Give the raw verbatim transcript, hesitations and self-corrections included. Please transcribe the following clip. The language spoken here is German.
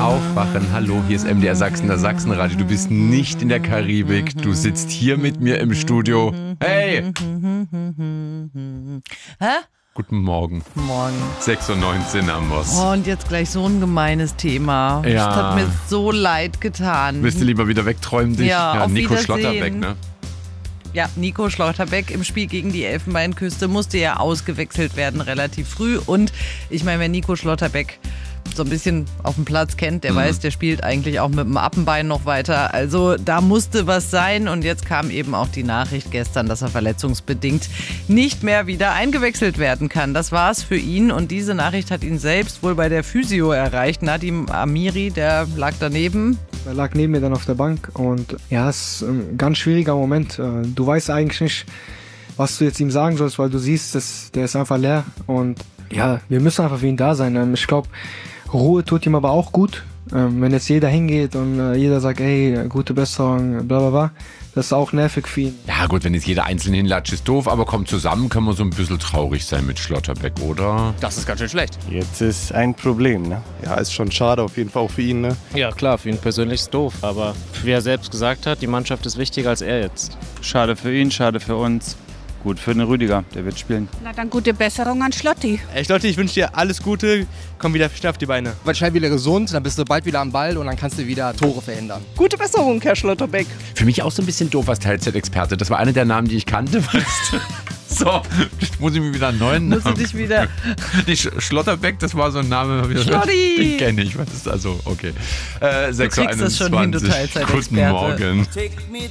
Aufwachen. Hallo, hier ist M D R Sachsen, das Sachsenradio. Du bist nicht in der Karibik, du sitzt hier mit mir im Studio. Hey! Hä? Guten Morgen. Morgen. sechs Uhr neunzehn am Moss. Oh, und jetzt gleich so ein gemeines Thema. Ja. Das hat mir so leid getan. Willst du lieber wieder wegträumen dich? Ja, auf Nico Wiedersehen. Schlotterbeck, ne? Ja, Nico Schlotterbeck im Spiel gegen die Elfenbeinküste musste ja ausgewechselt werden, relativ früh. Und ich meine, wer Nico Schlotterbeck so ein bisschen auf dem Platz kennt, der mhm. weiß, der spielt eigentlich auch mit dem Appenbein noch weiter. Also da musste was sein. Und jetzt kam eben auch die Nachricht gestern, dass er verletzungsbedingt nicht mehr wieder eingewechselt werden kann. Das war's für ihn. Und diese Nachricht hat ihn selbst wohl bei der Physio erreicht. Nadim Amiri, der lag daneben. Er lag neben mir dann auf der Bank und ja, es ist ein ganz schwieriger Moment. Du weißt eigentlich nicht, was du jetzt ihm sagen sollst, weil du siehst, dass der ist einfach leer und ja, wir müssen einfach für ihn da sein. Ich glaube, Ruhe tut ihm aber auch gut. Wenn jetzt jeder hingeht und jeder sagt, ey, gute Besserung, bla bla bla, das ist auch nervig für ihn. Ja gut, wenn jetzt jeder einzeln hinlatscht, ist doof, aber kommt zusammen, kann man so ein bisschen traurig sein mit Schlotterbeck, oder? Das ist ganz schön schlecht. Jetzt ist ein Problem, ne? Ja, ist schon schade auf jeden Fall auch für ihn, ne? Ja klar, für ihn persönlich ist doof, aber wie er selbst gesagt hat, die Mannschaft ist wichtiger als er jetzt. Schade für ihn, schade für uns. Gut für den Rüdiger, der wird spielen. Na dann gute Besserung an Schlotti. Ey Schlotti, ich wünsche dir alles Gute, komm wieder schnell auf die Beine. Werd schnell wieder gesund, dann bist du bald wieder am Ball und dann kannst du wieder Tore verhindern. Gute Besserung, Herr Schlotterbeck. Für mich auch so ein bisschen doof als Teilzeitexperte. Das war einer der Namen, die ich kannte, weißt du? So, jetzt muss ich mir wieder einen neuen Namen. Musst du dich wieder... Die Sch- Schlotterbeck, das war so ein Name. Schlotti! Den kenne ich. Was ist also, okay. Äh, Du kriegst das schon hin, du Teilzeitexperte. Guten Morgen.